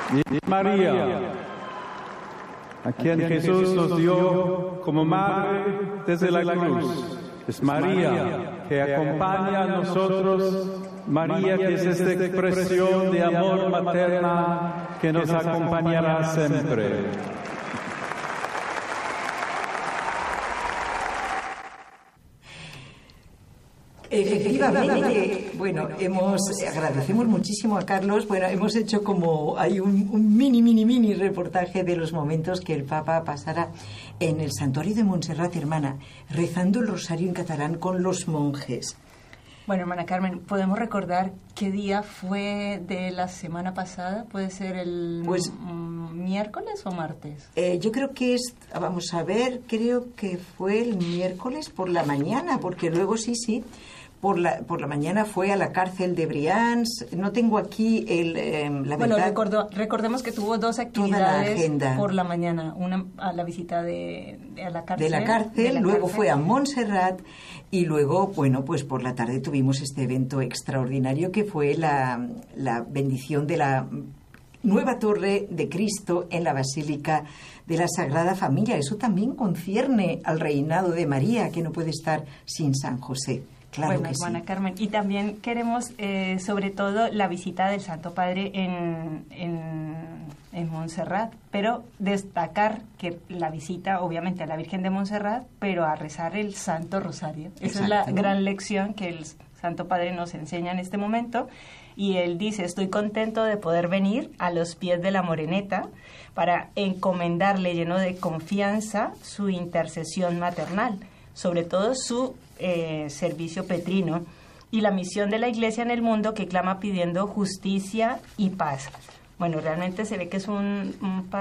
y María, a quien Jesús nos dio como madre desde la cruz. Es María que acompaña a nosotros, María que es esta expresión de amor materna que nos acompañará siempre. Efectivamente, bueno, agradecemos muchísimo a Carlos. Bueno, hemos hecho como hay un mini reportaje de los momentos que el Papa pasará en el santuario de Montserrat, hermana, rezando el rosario en catalán con los monjes. Bueno, hermana Carmen, ¿podemos recordar qué día fue de la semana pasada? ¿Puede ser el miércoles o martes? Yo creo que vamos a ver, creo que fue el miércoles por la mañana, porque luego sí, por la mañana fue a la cárcel de Brians. No tengo aquí la verdad. Bueno, recordemos que tuvo dos actividades por la mañana. Una a la visita a la cárcel. Luego fue a Montserrat y luego, bueno, pues por la tarde tuvimos este evento extraordinario que fue la bendición de la nueva torre de Cristo en la Basílica de la Sagrada Familia. Eso también concierne al reinado de María, que no puede estar sin San José. Claro, bueno, hermana Carmen, y también queremos, sobre todo, la visita del Santo Padre en Montserrat, pero destacar que la visita, obviamente, a la Virgen de Montserrat, pero a rezar el Santo Rosario. Esa es la gran lección que el Santo Padre nos enseña en este momento, y él dice: estoy contento de poder venir a los pies de la Moreneta para encomendarle, lleno de confianza, su intercesión maternal, sobre todo su servicio petrino y la misión de la Iglesia en el mundo, que clama pidiendo justicia y paz. Bueno, realmente se ve que es un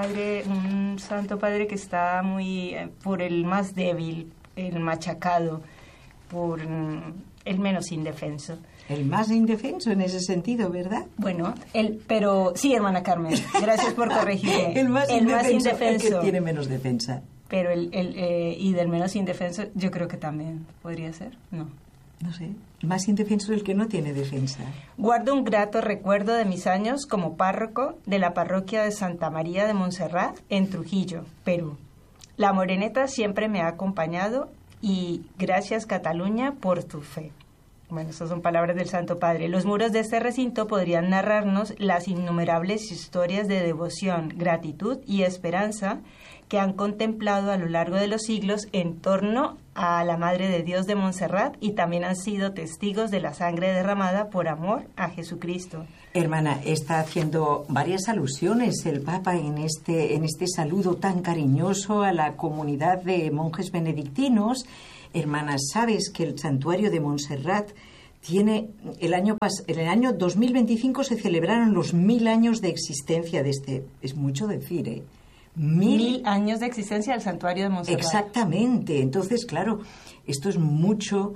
Santo Padre que está muy por el más débil, el machacado, por el menos indefenso. El más indefenso en ese sentido, ¿verdad? Bueno, pero sí, hermana Carmen, gracias por corregirme. el más indefenso, el que tiene menos defensa. Pero y del menos indefenso, yo creo que también podría ser, ¿no? No sé, el más indefenso es el que no tiene defensa. Guardo un grato recuerdo de mis años como párroco de la parroquia de Santa María de Montserrat en Trujillo, Perú. La Moreneta siempre me ha acompañado y gracias, Cataluña, por tu fe. Bueno, estas son palabras del Santo Padre. Los muros de este recinto podrían narrarnos las innumerables historias de devoción, gratitud y esperanza que han contemplado a lo largo de los siglos en torno a la Madre de Dios de Montserrat, y también han sido testigos de la sangre derramada por amor a Jesucristo. Hermana, está haciendo varias alusiones el Papa en este saludo tan cariñoso a la comunidad de monjes benedictinos. Hermana, ¿sabes que el santuario de Montserrat tiene en el año 2025 se celebraron los 1000 años de existencia de este? Es mucho decir, ¿eh? 1000 años de existencia del santuario de Montserrat. Exactamente. Entonces, claro, esto es mucho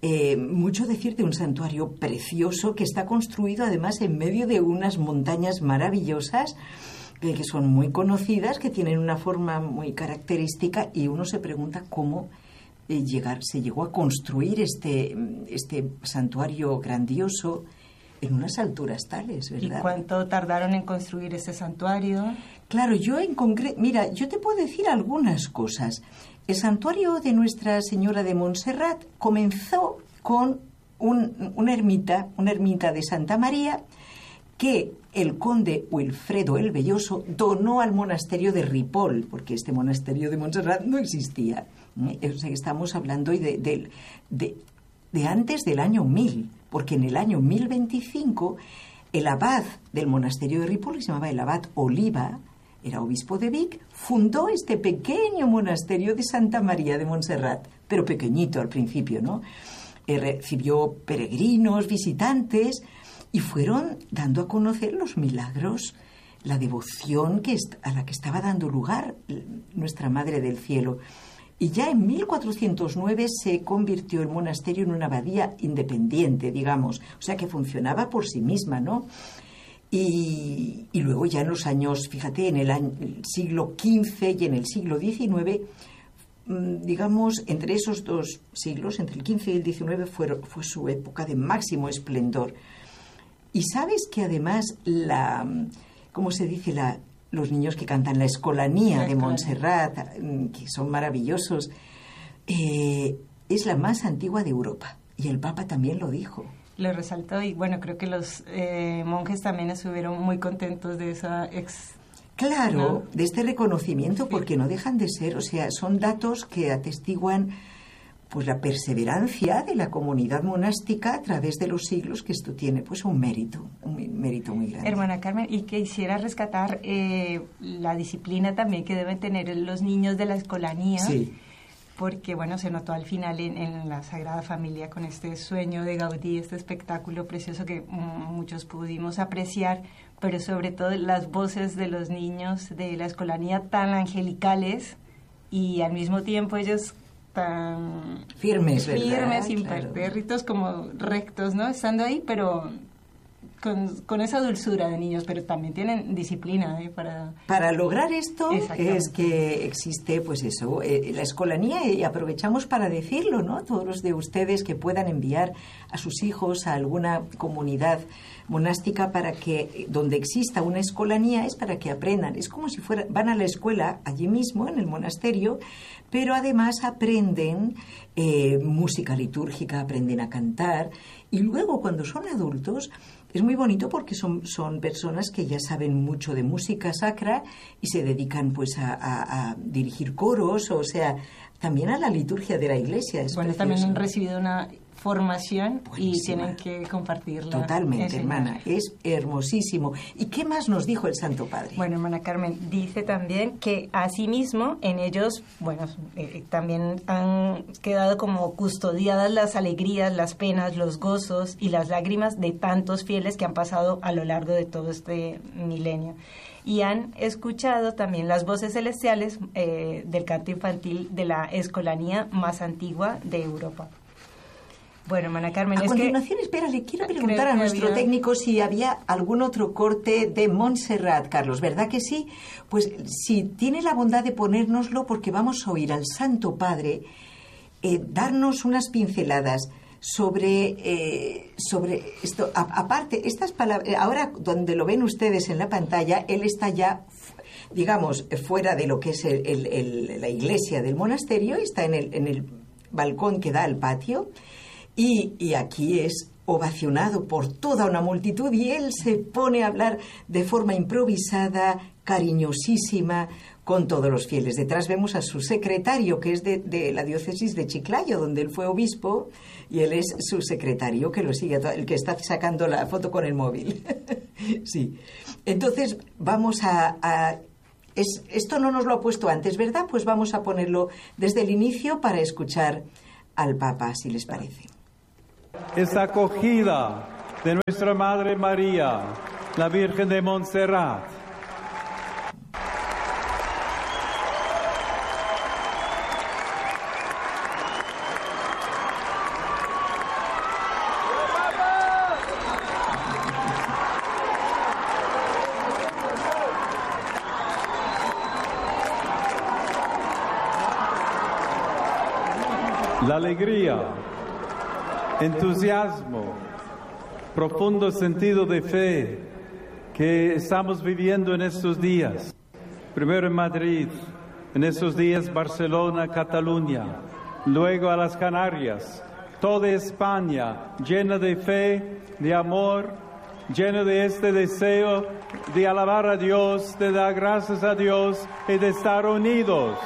decir de un santuario precioso que está construido además en medio de unas montañas maravillosas que son muy conocidas, que tienen una forma muy característica, y uno se pregunta cómo se llegó a construir este santuario grandioso en unas alturas tales, ¿verdad? ¿Y cuánto tardaron en construir ese santuario? Claro, yo te puedo decir algunas cosas. El santuario de Nuestra Señora de Montserrat comenzó con una ermita de Santa María que el conde Wilfredo el Belloso donó al monasterio de Ripoll, porque este monasterio de Montserrat no existía. O sea, estamos hablando de antes del año 1000, porque en el año 1025 el abad del monasterio de Ripoll, que se llamaba el abad Oliva, era obispo de Vic, fundó este pequeño monasterio de Santa María de Montserrat, pero pequeñito al principio, ¿no? Recibió peregrinos, visitantes, y fueron dando a conocer los milagros, la devoción a la que estaba dando lugar nuestra Madre del Cielo. Y ya en 1409 se convirtió el monasterio en una abadía independiente, digamos, o sea que funcionaba por sí misma, ¿no? Y luego ya en los años, fíjate, en el siglo XV y en el siglo XIX, digamos, entre esos dos siglos, entre el XV y el XIX, fue su época de máximo esplendor. Y sabes que además ¿cómo se dice? Los niños que cantan la Escolanía de Montserrat, que son maravillosos, es la más antigua de Europa. Y el Papa también lo dijo. Lo resaltó y bueno, creo que los monjes también estuvieron muy contentos de esa Claro, de este reconocimiento, porque no dejan de ser, o sea, son datos que atestiguan pues la perseverancia de la comunidad monástica a través de los siglos, que esto tiene pues un mérito muy grande. Hermana Carmen, y quisiera rescatar la disciplina también que deben tener los niños de la Escolanía, sí, porque bueno, se notó al final en la Sagrada Familia con este sueño de Gaudí, este espectáculo precioso que muchos pudimos apreciar, pero sobre todo las voces de los niños de la Escolanía tan angelicales y al mismo tiempo ellos tan firmes, impertérritos, como rectos, ¿no? Estando ahí, pero con esa dulzura de niños, pero también tienen disciplina para lograr esto. Es que existe pues eso, la Escolanía, y aprovechamos para decirlo, ¿no? Todos los de ustedes que puedan enviar a sus hijos a alguna comunidad monástica para que donde exista una Escolanía, es para que aprendan, es como si van a la escuela allí mismo en el monasterio, pero además aprenden música litúrgica, aprenden a cantar, y luego cuando son adultos es muy bonito porque son personas que ya saben mucho de música sacra y se dedican pues a dirigir coros, o sea, también a la liturgia de la Iglesia. Bueno, también han recibido una formación buenísima, y tienen que compartirla. Totalmente, hermana, es hermosísimo. ¿Y qué más nos dijo el Santo Padre? Bueno, hermana Carmen, dice también que asimismo en ellos, bueno, también han quedado como custodiadas las alegrías, las penas, los gozos y las lágrimas de tantos fieles que han pasado a lo largo de todo este milenio. Y han escuchado también las voces celestiales del canto infantil de la Escolanía más antigua de Europa. Bueno, hermana Carmen, a continuación, espera, le quiero preguntar a nuestro técnico si había algún otro corte de Montserrat, Carlos, ¿verdad que sí? Pues si tiene la bondad de ponérnoslo, porque vamos a oír al Santo Padre darnos unas pinceladas sobre esto. Aparte, estas palabras, ahora donde lo ven ustedes en la pantalla, él está ya, digamos, fuera de lo que es la iglesia del monasterio, está en el balcón que da al patio. Y aquí es ovacionado por toda una multitud y él se pone a hablar de forma improvisada, cariñosísima, con todos los fieles. Detrás vemos a su secretario, que es de la diócesis de Chiclayo, donde él fue obispo, y él es su secretario, que lo sigue, el que está sacando la foto con el móvil. Sí. Entonces, vamos esto no nos lo ha puesto antes, ¿verdad? Pues vamos a ponerlo desde el inicio para escuchar al Papa, si les parece. Esta acogida de nuestra Madre María, la Virgen de Montserrat. La alegría, entusiasmo, profundo sentido de fe que estamos viviendo en estos días. Primero en Madrid, en estos días Barcelona, Cataluña, luego a las Canarias, toda España llena de fe, de amor, llena de este deseo de alabar a Dios, de dar gracias a Dios y de estar unidos.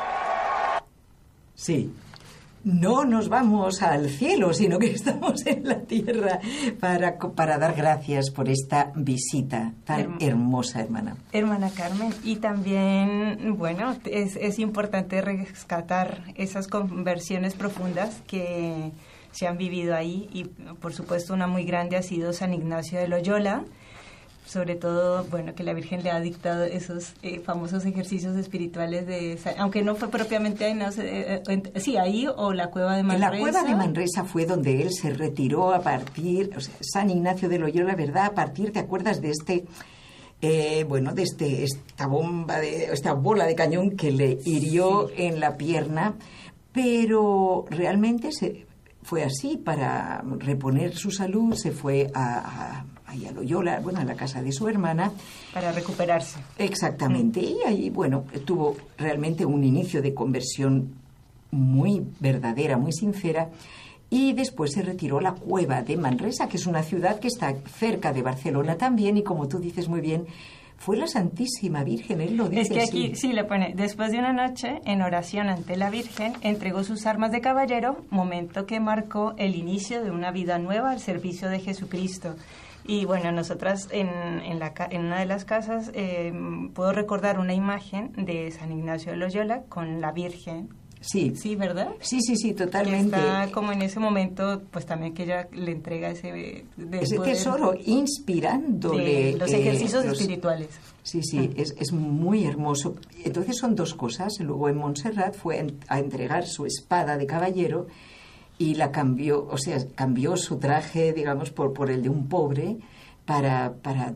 Sí. No nos vamos al cielo, sino que estamos en la tierra para dar gracias por esta visita tan hermosa, hermana. Hermana Carmen, y también, bueno, es importante rescatar esas conversiones profundas que se han vivido ahí, y por supuesto una muy grande ha sido San Ignacio de Loyola. Sobre todo, bueno, que la Virgen le ha dictado esos famosos ejercicios espirituales aunque no fue propiamente ahí, no sé, sí, ahí o la cueva de Manresa. En la cueva de Manresa fue donde él se retiró a partir, o sea, San Ignacio de Loyola, ¿verdad? A partir, ¿te acuerdas de esta bola de cañón que le hirió en la pierna? Pero realmente fue así, para reponer su salud, se fue a a Loyola, bueno, a la casa de su hermana. Para recuperarse. Exactamente. Y ahí, bueno, tuvo realmente un inicio de conversión muy verdadera, muy sincera. Y después se retiró a la cueva de Manresa, que es una ciudad que está cerca de Barcelona también, y como tú dices muy bien, fue la Santísima Virgen, él lo dice. Es que aquí sí le pone, después de una noche en oración ante la Virgen, entregó sus armas de caballero, momento que marcó el inicio de una vida nueva al servicio de Jesucristo. Y bueno, nosotras en una de las casas puedo recordar una imagen de San Ignacio de Loyola con la Virgen. Sí. Sí, ¿verdad? Sí, totalmente. Que está como en ese momento, pues también que ella le entrega ese tesoro, inspirándole. De los ejercicios espirituales. Sí, es muy hermoso. Entonces son dos cosas. Luego en Montserrat fue a entregar su espada de caballero y la cambió, o sea, cambió su traje, digamos, por el de un pobre, para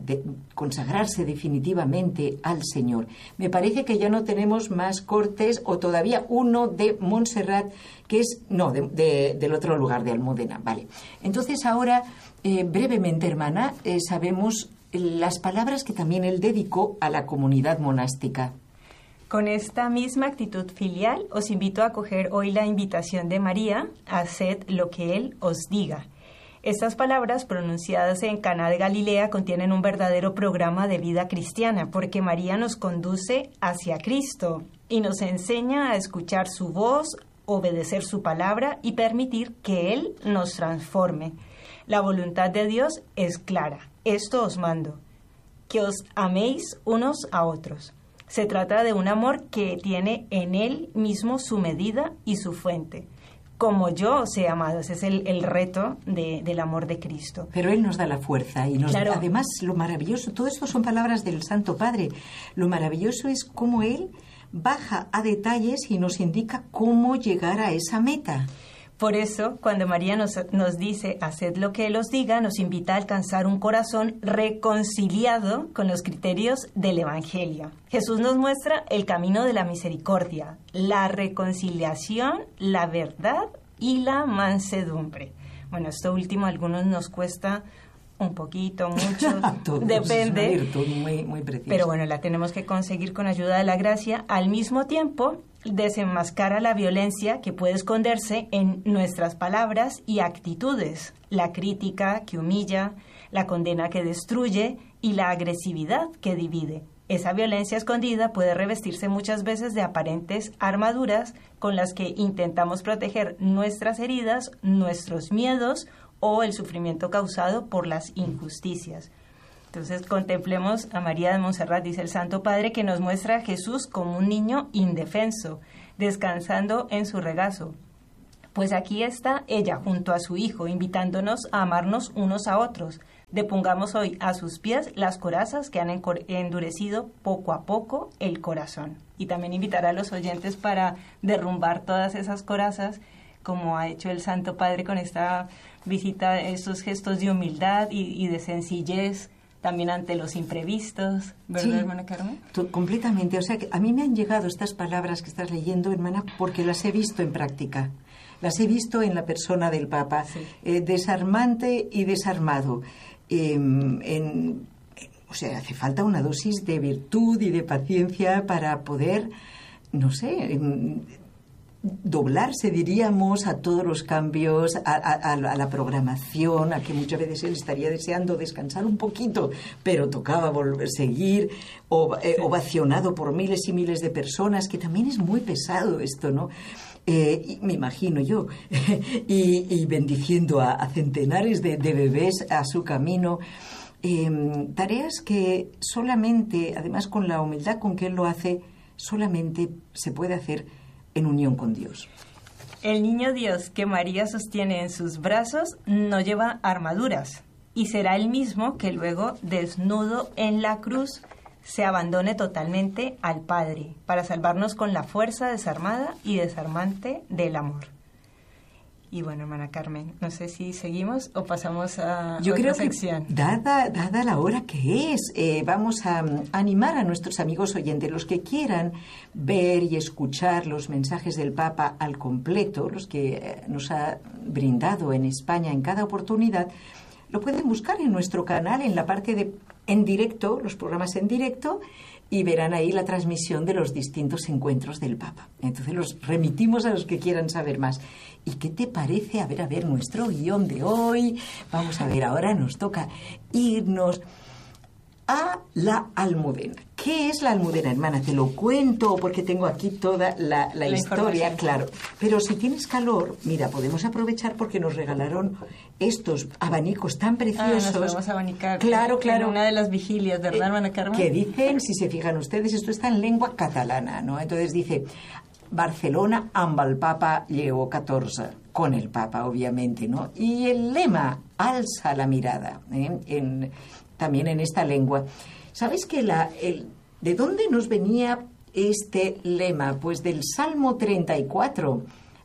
consagrarse definitivamente al Señor. Me parece que ya no tenemos más cortes, o todavía uno de Montserrat, que es, no, del otro lugar, de Almudena. Vale. Entonces ahora, brevemente, hermana, sabemos las palabras que también él dedicó a la comunidad monástica. Con esta misma actitud filial, os invito a acoger hoy la invitación de María: haced lo que Él os diga. Estas palabras, pronunciadas en Caná de Galilea, contienen un verdadero programa de vida cristiana, porque María nos conduce hacia Cristo y nos enseña a escuchar su voz, obedecer su palabra y permitir que Él nos transforme. La voluntad de Dios es clara. Esto os mando, que os améis unos a otros. Se trata de un amor que tiene en Él mismo su medida y su fuente. Como yo os he amado, ese es el reto del amor de Cristo. Pero Él nos da la fuerza y nos claro. Además, lo maravilloso, todo esto son palabras del Santo Padre, lo maravilloso es cómo Él baja a detalles y nos indica cómo llegar a esa meta. Por eso, cuando María nos dice, haced lo que Él os diga, nos invita a alcanzar un corazón reconciliado con los criterios del Evangelio. Jesús nos muestra el camino de la misericordia, la reconciliación, la verdad y la mansedumbre. Bueno, esto último a algunos nos cuesta un poquito, mucho, depende. Es una virtud muy preciosa. Pero bueno, la tenemos que conseguir con ayuda de la gracia. Al mismo tiempo, desenmascara la violencia que puede esconderse en nuestras palabras y actitudes, la crítica que humilla, la condena que destruye y la agresividad que divide. Esa violencia escondida puede revestirse muchas veces de aparentes armaduras con las que intentamos proteger nuestras heridas, nuestros miedos o el sufrimiento causado por las injusticias. Entonces contemplemos a María de Montserrat, dice el Santo Padre, que nos muestra a Jesús como un niño indefenso, descansando en su regazo. Pues aquí está ella junto a su hijo, invitándonos a amarnos unos a otros. Depongamos hoy a sus pies las corazas que han endurecido poco a poco el corazón. Y también invitar a los oyentes para derrumbar todas esas corazas, como ha hecho el Santo Padre con esta visita, estos gestos de humildad y de sencillez, también ante los imprevistos, ¿verdad, sí, hermana Carmen? Completamente. O sea, que a mí me han llegado estas palabras que estás leyendo, hermana, porque las he visto en práctica. Las he visto en la persona del Papa, sí. Desarmante y desarmado. O sea, hace falta una dosis de virtud y de paciencia para poder, no sé, doblarse, diríamos, a todos los cambios, a la programación, a que muchas veces él estaría deseando descansar un poquito, pero tocaba seguir, ovacionado por miles y miles de personas, que también es muy pesado esto, ¿no? Y me imagino yo, y bendiciendo a centenares de bebés a su camino, tareas que solamente, además con la humildad con que él lo hace, solamente se puede hacer en unión con Dios. El niño Dios que María sostiene en sus brazos no lleva armaduras y será el mismo que luego, desnudo en la cruz, se abandone totalmente al Padre para salvarnos con la fuerza desarmada y desarmante del amor. Y bueno, hermana Carmen, no sé si seguimos o pasamos a otra sección. Que dada la hora que es, vamos a animar a nuestros amigos oyentes, los que quieran ver y escuchar los mensajes del Papa al completo, los que nos ha brindado en España en cada oportunidad, lo pueden buscar en nuestro canal, en la parte de en directo, los programas en directo, y verán ahí la transmisión de los distintos encuentros del Papa. Entonces los remitimos a los que quieran saber más. ¿Y qué te parece? A ver, nuestro guión de hoy. Vamos a ver, ahora nos toca irnos a la Almudena. ¿Qué es la Almudena, hermana? Te lo cuento porque tengo aquí toda la historia, claro. Pero si tienes calor, mira, podemos aprovechar porque nos regalaron estos abanicos tan preciosos. Nos podemos abanicar. Claro. En una de las vigilias, ¿verdad, hermana Carmen? Que dicen, si se fijan ustedes, esto está en lengua catalana, ¿no? Entonces dice, Barcelona amb el Papa Lleó XIV, con el Papa, obviamente, ¿no? Y el lema, alza la mirada, también en esta lengua. ¿Sabes que de dónde nos venía este lema? Pues del Salmo 34.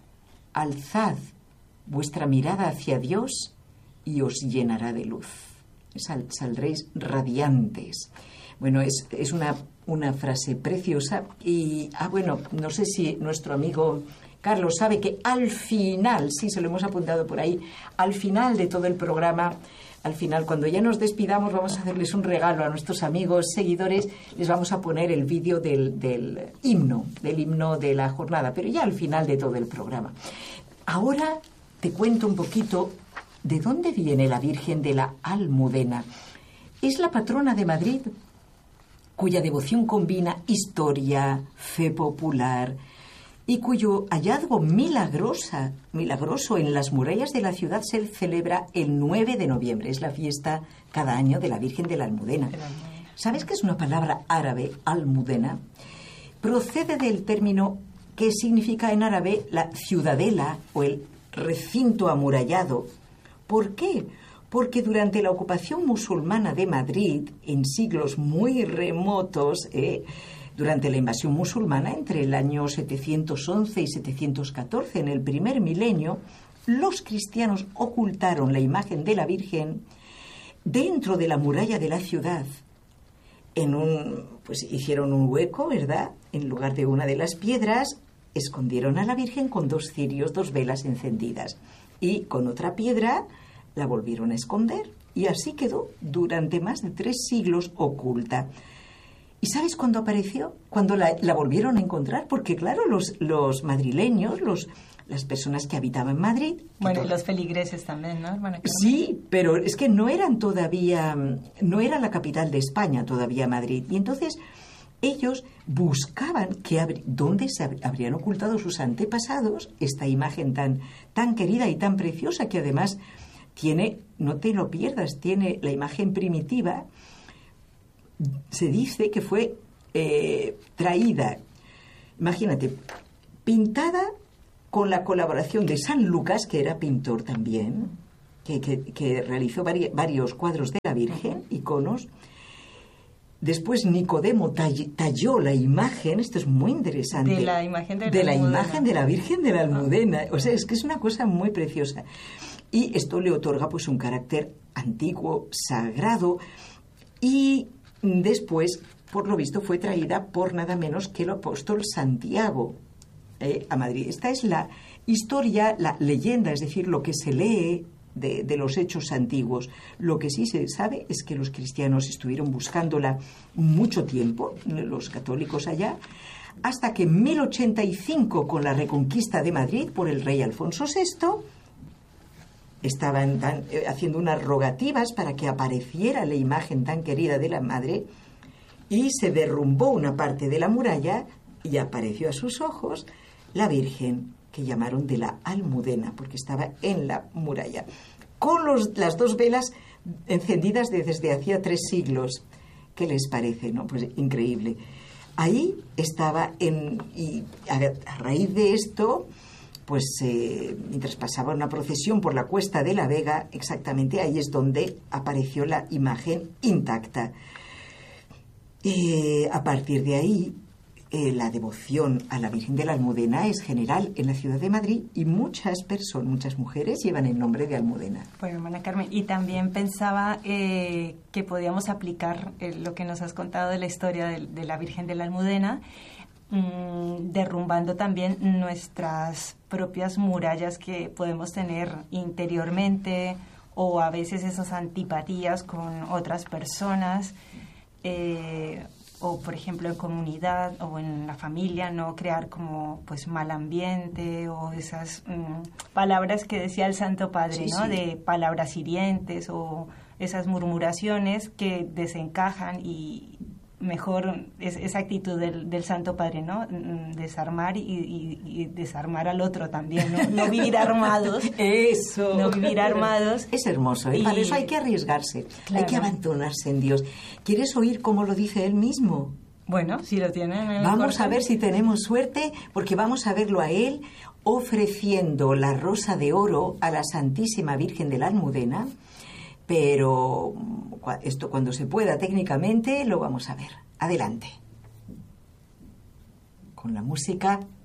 Alzad vuestra mirada hacia Dios y os llenará de luz. Saldréis radiantes. Bueno, es una frase preciosa. Y, bueno, no sé si nuestro amigo Carlos sabe que al final, sí, se lo hemos apuntado por ahí, al final de todo el programa, al final, cuando ya nos despidamos, vamos a hacerles un regalo a nuestros amigos, seguidores, les vamos a poner el vídeo del himno de la jornada, pero ya al final de todo el programa. Ahora te cuento un poquito de dónde viene la Virgen de la Almudena. Es la patrona de Madrid, cuya devoción combina historia, fe popular, y cuyo hallazgo milagroso en las murallas de la ciudad se celebra el 9 de noviembre. Es la fiesta cada año de la Virgen de la Almudena. ¿Sabes qué es una palabra árabe, almudena? Procede del término que significa en árabe la ciudadela o el recinto amurallado. ¿Por qué? Porque durante la ocupación musulmana de Madrid, en siglos muy remotos, durante la invasión musulmana, entre el año 711 y 714, en el primer milenio, los cristianos ocultaron la imagen de la Virgen dentro de la muralla de la ciudad. Pues hicieron un hueco, ¿verdad? En lugar de una de las piedras, escondieron a la Virgen con 2 cirios, 2 velas encendidas. Y con otra piedra la volvieron a esconder. Y así quedó durante más de 3 siglos oculta. ¿Y sabes cuándo apareció? Cuando la volvieron a encontrar, porque claro, los madrileños, las personas que habitaban en Madrid... Bueno, y los feligreses también, ¿no, hermana? Sí, pero es que no era la capital de España todavía Madrid. Y entonces ellos buscaban dónde se habrían ocultado sus antepasados esta imagen tan querida y tan preciosa, que además tiene, no te lo pierdas, tiene la imagen primitiva. Se dice que fue traída, imagínate, pintada con la colaboración de San Lucas, que era pintor también, que realizó varios cuadros de la Virgen, iconos. Después Nicodemo talló la imagen, esto es muy interesante, de la imagen de la Virgen de la Almudena. O sea, es que es una cosa muy preciosa. Y esto le otorga pues un carácter antiguo, sagrado, y después, por lo visto, fue traída por nada menos que el apóstol Santiago a Madrid. Esta es la historia, la leyenda, es decir, lo que se lee de los hechos antiguos. Lo que sí se sabe es que los cristianos estuvieron buscándola mucho tiempo, los católicos allá, hasta que en 1085, con la reconquista de Madrid por el rey Alfonso VI, estaban haciendo unas rogativas para que apareciera la imagen tan querida de la Madre, y se derrumbó una parte de la muralla y apareció a sus ojos la Virgen, que llamaron de la Almudena, porque estaba en la muralla, con las 2 velas encendidas desde hacía 3 siglos. ¿Qué les parece, no? Pues increíble. Ahí estaba, y a raíz de esto, pues mientras pasaba una procesión por la Cuesta de la Vega, exactamente ahí es donde apareció la imagen intacta. A partir de ahí, la devoción a la Virgen de la Almudena es general en la ciudad de Madrid, y muchas mujeres llevan el nombre de Almudena. Bueno, hermana Carmen, y también pensaba que podíamos aplicar lo que nos has contado de la historia de la Virgen de la Almudena, derrumbando también nuestras propias murallas que podemos tener interiormente o a veces esas antipatías con otras personas, o por ejemplo en comunidad o en la familia, no crear como pues mal ambiente, o esas palabras que decía el Santo Padre, sí, ¿no? Sí. De palabras hirientes o esas murmuraciones que desencajan, y mejor esa actitud del Santo Padre, ¿no? Desarmar y desarmar al otro también, ¿no? No vivir armados. Eso. No vivir armados. Es hermoso, ¿eh? Para eso hay que arriesgarse, Claro. hay que abandonarse en Dios. ¿Quieres oír cómo lo dice él mismo? Bueno, si lo tienen en el Vamos corte. a ver si tenemos suerte, porque vamos a verlo a él ofreciendo la rosa de oro a la Santísima Virgen de la Almudena, pero esto cuando se pueda técnicamente lo vamos a ver. Adelante. Con la música